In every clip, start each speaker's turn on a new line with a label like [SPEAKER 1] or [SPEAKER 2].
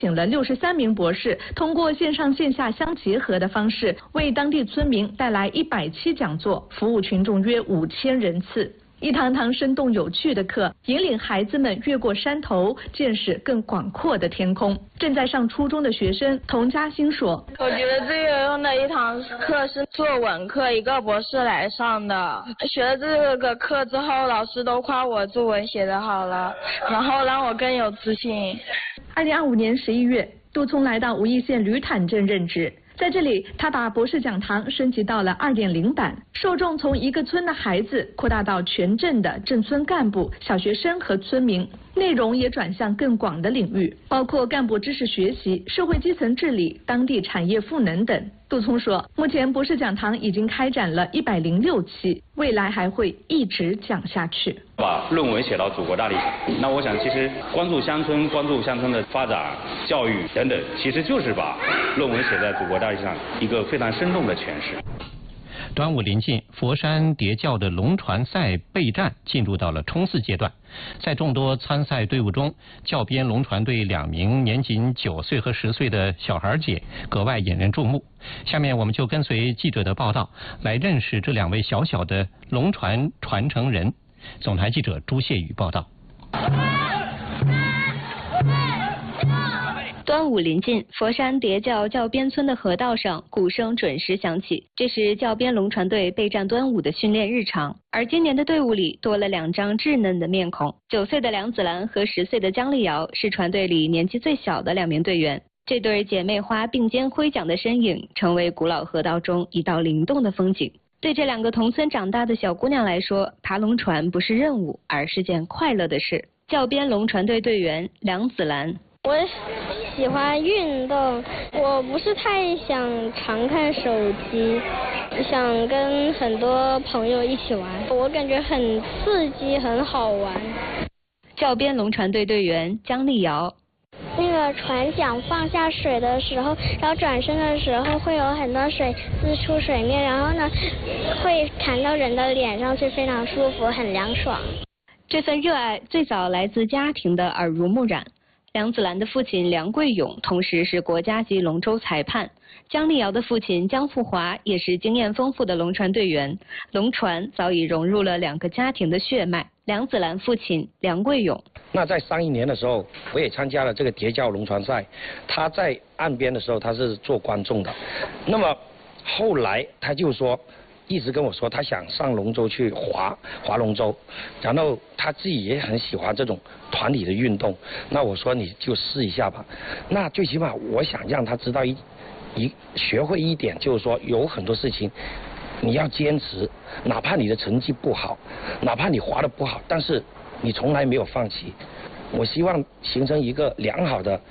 [SPEAKER 1] 请了63名博士，通过线上线下相结合的方式，为当地村民带来100期讲座，服务群众约5000人次。一堂堂生动有趣的课，引领孩子们越过山头，见识更广阔的天空。正在上初中的学生童嘉欣说：“
[SPEAKER 2] 我觉得最有用的一堂课是作文课，一个博士来上的。学了这个课之后，老师都夸我作文写得好了，然后让我更有自信。”
[SPEAKER 1] 2025年11月，杜聪来到无义县吕坦镇任职。在这里，他把博士讲堂升级到了2.0版，受众从一个村的孩子扩大到全镇的镇村干部、小学生和村民，内容也转向更广的领域，包括干部知识学习、社会基层治理、当地产业赋能等。杜聪说，目前博士讲堂已经开展了106期，未来还会一直讲下去。
[SPEAKER 3] 把论文写到祖国大地上，那我想其实关注乡村的发展、教育等等，其实就是把论文写在祖国大地上一个非常生动的诠释。
[SPEAKER 4] 端午临近，佛山叠教的龙船赛备战进入到了冲刺阶段。在众多参赛队伍中，教编龙船队2名年仅9岁和10岁的小孩姐格外引人注目。下面我们就跟随记者的报道，来认识这2位小小的龙船传承人。总台记者朱谢宇报道。
[SPEAKER 5] 端午临近，佛山叠教教编村的河道上，鼓声准时响起。这是教编龙船队备战端午的训练日常。而今年的队伍里多了2张稚嫩的面孔，9岁的梁子兰和10岁的姜丽瑶是船队里年纪最小的2名队员。这对姐妹花并肩挥桨的身影，成为古老河道中一道灵动的风景。对这2个同村长大的小姑娘来说，爬龙船不是任务，而是件快乐的事。教编龙船队队员梁子兰。
[SPEAKER 6] 我喜欢运动，我不是太想常看手机，想跟很多朋友一起玩，我感觉很刺激，很好玩。
[SPEAKER 5] 教编龙船队队员姜丽瑶。
[SPEAKER 6] 那个船桨放下水的时候，然后转身的时候会有很多水滋出水面，然后呢会弹到人的脸上去，非常舒服，很凉爽。
[SPEAKER 5] 这份热爱最早来自家庭的耳濡目染。梁子兰的父亲梁贵勇同时是国家级龙舟裁判，姜丽瑶的父亲姜富华也是经验丰富的龙船队员。龙船早已融入了2个家庭的血脉。梁子兰父亲梁贵勇。
[SPEAKER 7] 那在上一年的时候，我也参加了这个叠教龙船赛。他在岸边的时候，他是做观众的。那么后来他就说，一直跟我说他想上龙舟去划龙舟，然后他自己也很喜欢这种团体的运动。那我说你就试一下吧。那最起码我想让他知道学会一点，就是说有很多事情你要坚持，哪怕你的成绩不好，哪怕你划得不好，但是你从来没有放弃。我希望形成一个良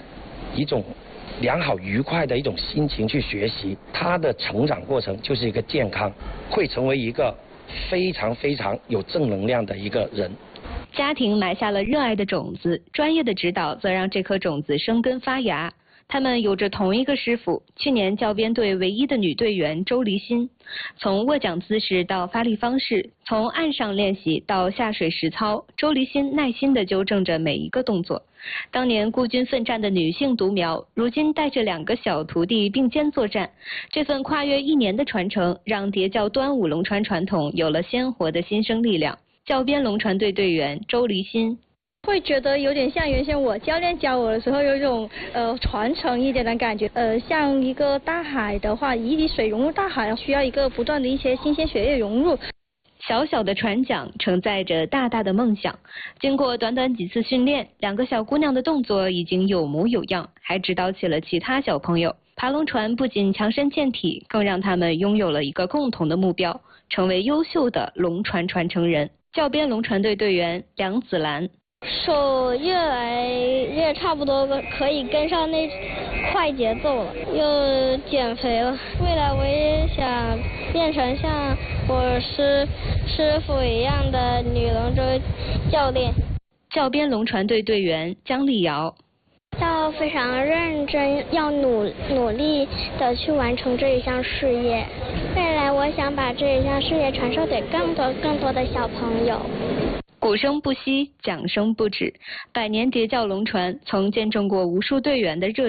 [SPEAKER 7] 好愉快的一种心情去学习，他的成长过程就是一个健康，会成为一个非常非常有正能量的一个人。
[SPEAKER 5] 家庭埋下了热爱的种子，专业的指导则让这颗种子生根发芽。他们有着同一个师傅，去年教编队唯一的女队员周黎欣。从握桨姿势到发力方式，从岸上练习到下水实操，周黎欣耐心地纠正着每一个动作。当年孤军奋战的女性独苗，如今带着2个小徒弟并肩作战。这份跨越1年的传承，让叠教端午龙船传统有了鲜活的新生力量。教编龙船队队员周黎欣。
[SPEAKER 8] 会觉得有点像原先我教练教我的时候有一种传承一点的感觉。像一个大海的话，一滴水融入大海，需要一个不断的一些新鲜血液融入。
[SPEAKER 5] 小小的船桨承载着大大的梦想。经过短短几次训练，2个小姑娘的动作已经有模有样，还指导起了其他小朋友。爬龙船不仅强身健体，更让他们拥有了一个共同的目标，成为优秀的龙船传承人。教编龙船队队员梁子兰。
[SPEAKER 6] 手越来越差不多可以跟上那快节奏了，又减肥了。未来我也想变成像我师傅一样的女龙舟教练。
[SPEAKER 5] 教编龙船队队员姜丽瑶。
[SPEAKER 6] 要非常认真，要努力的去完成这一项事业。未来我想把这一项事业传授给更多的小朋友。
[SPEAKER 5] 鼓声不息，桨声不止，百年叠教龙船曾见证过无数队员的热